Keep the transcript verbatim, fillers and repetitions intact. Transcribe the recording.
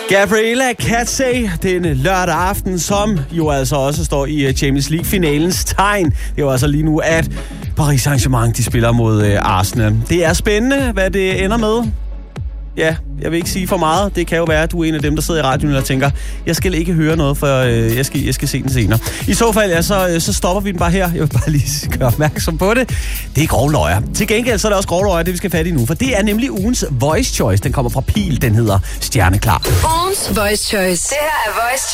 Gabriella Katsay, den lørdag aften, som jo altså også står i Champions League-finalens tegn. Det er jo altså lige nu, at Paris Saint-Germain, de spiller mod Arsenal. Det er spændende, hvad det ender med. Ja, jeg vil ikke sige for meget. Det kan jo være, at du er en af dem, der sidder i radioen og tænker, jeg skal ikke høre noget, for øh, jeg, skal, jeg skal se den senere. I så fald, ja, så, så stopper vi den bare her. Jeg vil bare lige gøre opmærksom på det. Det er grovløjer. Til gengæld så er det også grovløjer, det vi skal fat i nu, for det er nemlig ugens Voice Choice. Den kommer fra Pil, den hedder Stjerneklar. Ugens Voice Choice. Det her er Voice